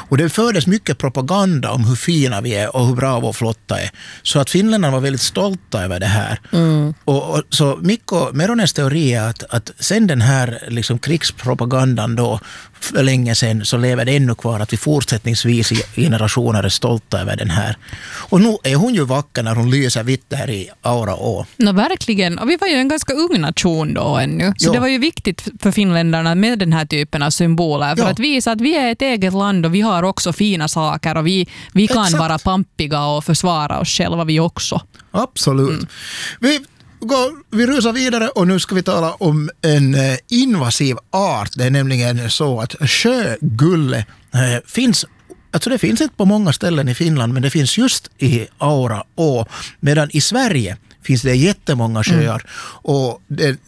Och det fördes mycket propaganda om hur fina vi är och hur bra vår flotta är. Så att finländarna var väldigt stolta över det här. Och så Mikko Meronens teori är att sen den här liksom krigspropagandan då för länge sedan så lever det ännu kvar att vi fortsättningsvis i generationer är stolta över den här. Och nu är hon ju vacker när hon lyser vitt där i Auraå. Verkligen. Och vi var ju en ganska ung nation då ännu. Så det var ju viktigt för finländarna med den här typen av symboler. För att visa att vi är ett eget land och vi har också fina saker. Och vi kan vara pampiga och försvara oss själva vi också. Absolut. Vi rusar vidare och nu ska vi tala om en invasiv art. Det är nämligen så att sjögulle finns, alltså det finns inte på många ställen i Finland, men det finns just i Auraå. Medan i Sverige finns det jättemånga sjöar och,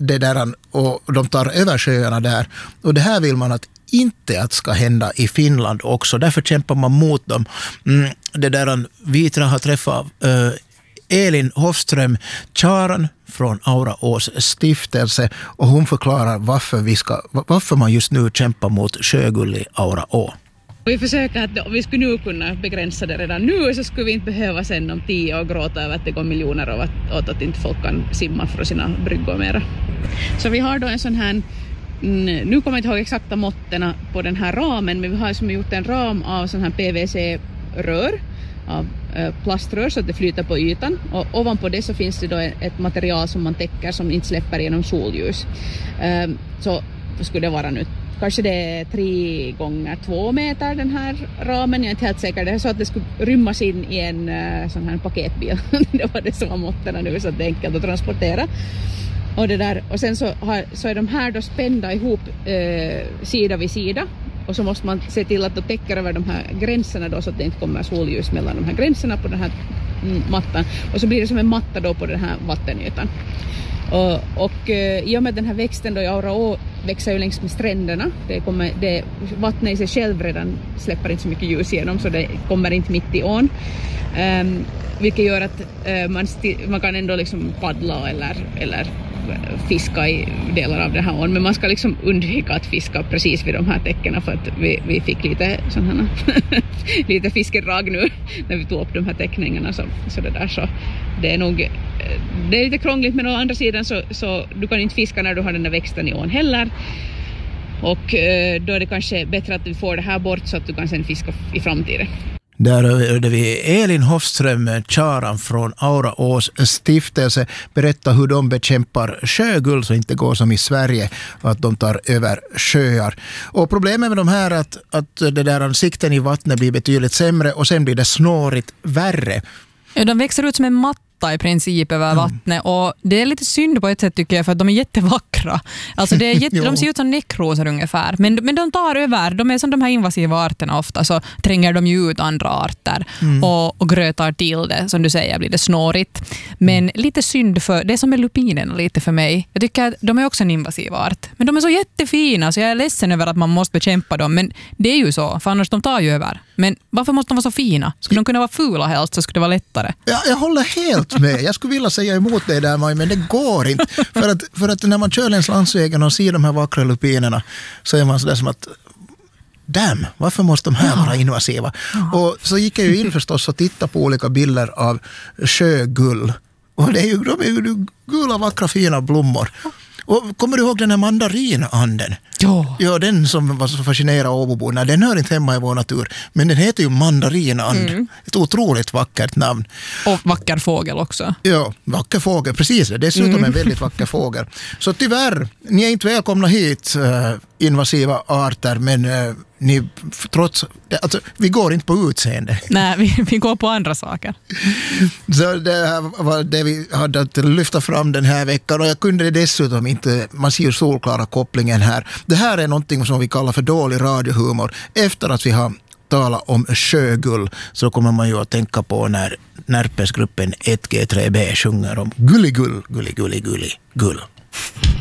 och de tar över sjöarna där. Och det här vill man inte att ska hända i Finland också. Därför kämpar man mot dem. Vi har träffat Elin Hofström Charan från Auraås stiftelse och hon förklarar varför man just nu kämpar mot sjögull i Auraå. Vi försöker att om vi skulle nu kunna begränsa det redan nu så skulle vi inte behöva sen om 10 år gråta över att det går miljoner och att inte folk kan simma från sina bryggor mera. Så vi har då en sån här, nu kommer jag inte ihåg exakta måtten på den här ramen, men vi har som gjort en ram av sån här PVC-rör av plaströr så att det flyter på ytan och ovanpå det så finns det då ett material som man täcker som inte släpper genom solljus. Så skulle det vara nu kanske det är 3 gånger 2 meter den här ramen, jag är inte helt säker. Det är så att det skulle rymmas in i en sån här paketbil. Det var det som var måtten nu så att det är enkelt att transportera. Och sen så är de här då spända ihop sida vid sida. Och så måste man se till att det täcker över de här gränserna då så att det inte kommer solljus mellan de här gränserna på den här mattan. Och så blir det som en matta då på den här vattenytan. Och i och med den här växten då i Auraå växer ju längs med stränderna. Vattnet i sig själv redan släpper inte så mycket ljus igenom så det kommer inte mitt i ån. Vilket gör att man kan ändå liksom paddla eller fiska i delar av det här ån. Men man ska liksom undvika att fiska precis vid de här täckena för att vi fick lite fiskedrag nu när vi tog upp de här teckningarna. Så det är lite krångligt, men å andra sidan så du kan inte fiska när du har den där växten i ån heller. Och då är det kanske bättre att du får det här bort så att du kan sen fiska i framtiden. Där hörde vi Elin Hofström Charan från Auraås stiftelse berätta hur de bekämpar sjögull så inte går som i Sverige att de tar över sjöar. Och problemet med de här är att det där sikten i vattnet blir betydligt sämre och sen blir det snårigt värre. Ja, de växer ut som en matta i princip över vattnet och det är lite synd på ett sätt tycker jag för att de är jättevackra. Alltså det är de ser ut som näckrosor ungefär. Men de tar över, de är som de här invasiva arterna ofta så tränger de ju ut andra arter och grötar till det. Som du säger blir det snårigt. Men lite synd för det som är lupinen lite för mig. Jag tycker att de är också en invasiv art. Men de är så jättefina så jag är ledsen över att man måste bekämpa dem. Men det är ju så, för annars de tar ju över. Men varför måste de vara så fina? Skulle de kunna vara fula helst så skulle det vara lättare. Ja, jag håller helt med. Jag skulle vilja säga emot dig där, Maj, men det går inte. För att när man kör längs landsvägen och ser de här vackra lupinerna så är man sådär som att damn, varför måste de här vara invasiva? Och så gick jag ju in förstås och tittade på olika bilder av sjögull. Och de är ju gula, vackra, fina blommor. Och kommer du ihåg den här mandarinanden? Ja, den som var så fascinerad av Åboborna. Den hör inte hemma i vår natur. Men den heter ju mandarinand. Ett otroligt vackert namn. Och vacker fågel också. Ja, vacker fågel, precis. Dessutom en väldigt vacker fågel. Så tyvärr, ni är inte välkomna hit, invasiva arter, men ni alltså, vi går inte på utseende. Nej, vi går på andra saker. Så det här var det vi hade att lyfta fram den här veckan och jag kunde dessutom inte, man ser ju solklara kopplingen här. Det här är någonting som vi kallar för dålig radiohumor. Efter att vi har talat om sjögull så kommer man ju att tänka på när Närpesgruppen 1G3B sjunger om gulligull, gulligull.